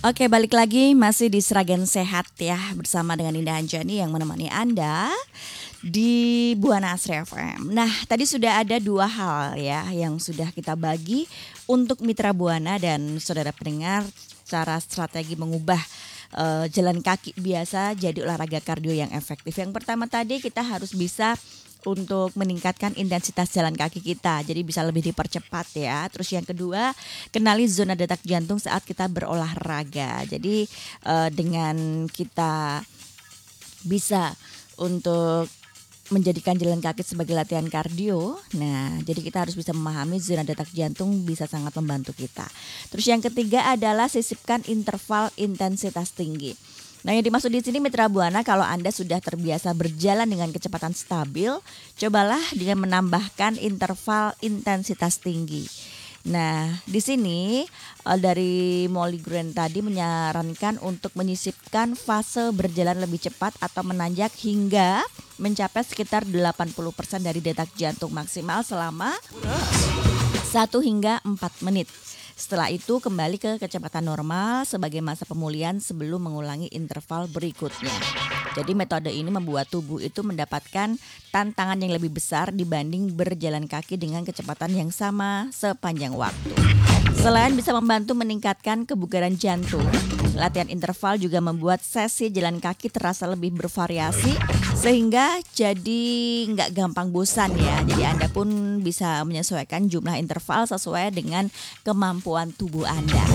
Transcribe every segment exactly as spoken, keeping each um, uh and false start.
Oke, balik lagi masih di Sragen Sehat ya bersama dengan Indah Anjani yang menemani Anda di Buana Asri F M. Nah, tadi sudah ada dua hal ya yang sudah kita bagi untuk mitra Buana dan saudara pendengar cara strategi mengubah eh, jalan kaki biasa jadi olahraga kardio yang efektif. Yang pertama tadi kita harus bisa untuk meningkatkan intensitas jalan kaki kita. Jadi bisa lebih dipercepat ya. Terus yang kedua, kenali zona detak jantung saat kita berolahraga. Jadi eh, dengan kita bisa untuk menjadikan jalan kaki sebagai latihan kardio. Nah, jadi kita harus bisa memahami zona detak jantung bisa sangat membantu kita. Terus yang ketiga adalah sisipkan interval intensitas tinggi. Nah, yang dimaksud di sini mitra Buana, kalau Anda sudah terbiasa berjalan dengan kecepatan stabil, cobalah dengan menambahkan interval intensitas tinggi. Nah, di sini eh, dari Molly Grant tadi menyarankan untuk menyisipkan fase berjalan lebih cepat atau menanjak hingga mencapai sekitar delapan puluh persen dari detak jantung maksimal selama satu hingga empat menit. Setelah itu kembali ke kecepatan normal sebagai masa pemulihan sebelum mengulangi interval berikutnya. Jadi metode ini membuat tubuh itu mendapatkan tantangan yang lebih besar dibanding berjalan kaki dengan kecepatan yang sama sepanjang waktu. Selain bisa membantu meningkatkan kebugaran jantung, latihan interval juga membuat sesi jalan kaki terasa lebih bervariasi sehingga jadi nggak gampang bosan ya. Jadi Anda pun bisa menyesuaikan jumlah interval sesuai dengan kemampuan tubuh Anda.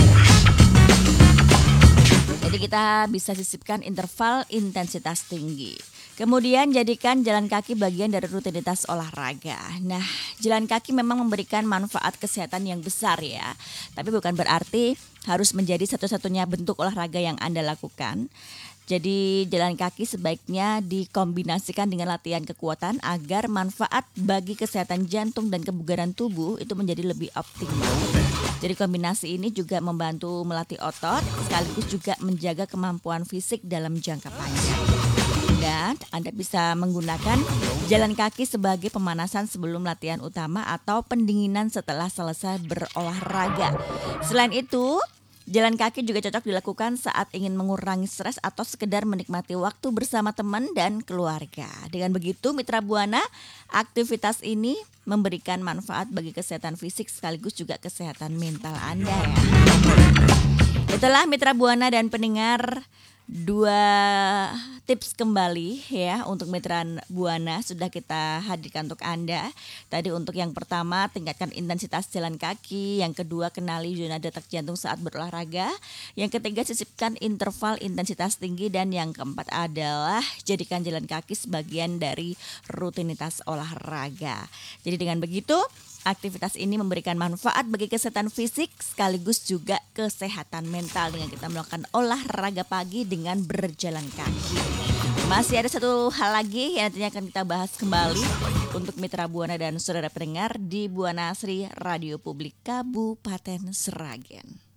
Jadi kita bisa sisipkan interval intensitas tinggi. Kemudian jadikan jalan kaki bagian dari rutinitas olahraga. Nah, jalan kaki memang memberikan manfaat kesehatan yang besar ya. Tapi bukan berarti harus menjadi satu-satunya bentuk olahraga yang Anda lakukan. Jadi jalan kaki sebaiknya dikombinasikan dengan latihan kekuatan agar manfaat bagi kesehatan jantung dan kebugaran tubuh itu menjadi lebih optimal. Jadi kombinasi ini juga membantu melatih otot sekaligus juga menjaga kemampuan fisik dalam jangka panjang. Dan Anda bisa menggunakan jalan kaki sebagai pemanasan sebelum latihan utama atau pendinginan setelah selesai berolahraga. Selain itu, jalan kaki juga cocok dilakukan saat ingin mengurangi stres atau sekedar menikmati waktu bersama teman dan keluarga. Dengan begitu, mitra Buana, aktivitas ini memberikan manfaat bagi kesehatan fisik sekaligus juga kesehatan mental Anda ya. Itulah mitra Buana dan pendengar, dua tips kembali ya untuk mitra Buana sudah kita hadirkan untuk Anda. Tadi untuk yang pertama, tingkatkan intensitas jalan kaki. Yang kedua, kenali zona detak jantung saat berolahraga. Yang ketiga, sisipkan interval intensitas tinggi. Dan yang keempat adalah jadikan jalan kaki sebagian dari rutinitas olahraga. Jadi dengan begitu, aktivitas ini memberikan manfaat bagi kesehatan fisik sekaligus juga kesehatan mental dengan kita melakukan olahraga pagi dengan berjalan kaki. Masih ada satu hal lagi yang nantinya akan kita bahas kembali untuk mitra Buana dan saudara pendengar di Buana Asri Radio Publik Kabupaten Sragen.